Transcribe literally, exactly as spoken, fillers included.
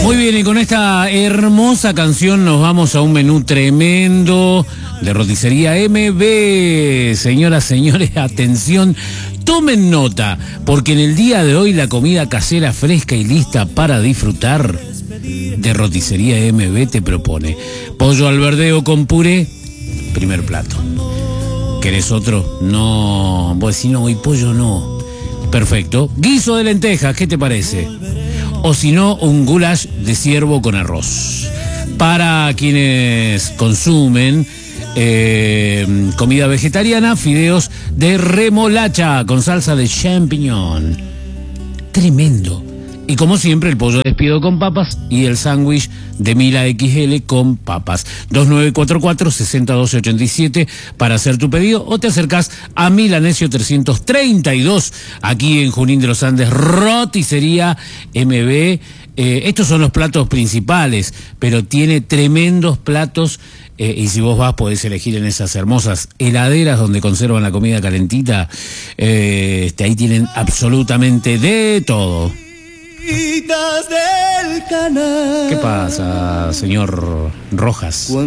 Muy bien, y con esta hermosa canción nos vamos a un menú tremendo de roticería M B. Señoras, señores, atención, tomen nota, porque en el día de hoy la comida casera fresca y lista para disfrutar de roticería M B te propone pollo al verdeo con puré, primer plato. ¿Querés otro? No, vos decís no, hoy pollo no. Perfecto. Guiso de lentejas, ¿qué te parece? O si no, un goulash de ciervo con arroz. Para quienes consumen eh, comida vegetariana, fideos de remolacha con salsa de champiñón. Tremendo. Y como siempre, el pollo despido con papas y el sándwich de Mila X L con papas. dos nueve cuatro cuatro, seis cero uno dos ocho siete para hacer tu pedido, o te acercás a Milanesio trescientos treinta y dos, aquí en Junín de los Andes, roticería M B. Eh, estos son los platos principales, pero tiene tremendos platos. Eh, y si vos vas, podés elegir en esas hermosas heladeras donde conservan la comida calentita. Eh, este, ahí tienen absolutamente de todo. Del canal. ¿Qué pasa, señor Rojas?